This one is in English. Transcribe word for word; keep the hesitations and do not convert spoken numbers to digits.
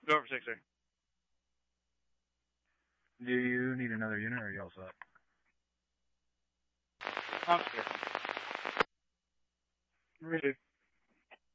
Go over six, sir. Do you need another unit, or are you all set? I'm scared. Ready.